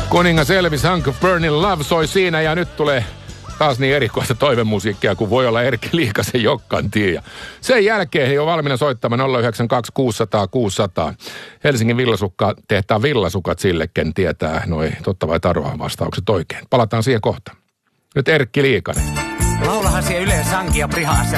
Kuningas Elvis Hunk of Burning Love soi siinä ja nyt tulee taas niin erikoista toivemusiikkia kuin voi olla Erkki Liikasen Jokkan tie. Sen jälkeen jo valmiina soittamaan 092 600 600. Helsingin villasukka tehtaan villasukat sille, ken tietää noi totta vai tarvaa vastaukset oikein. Palataan siihen kohta. Nyt Erkki Liikanen. Laulahan siellä yleensä sankia prihaassa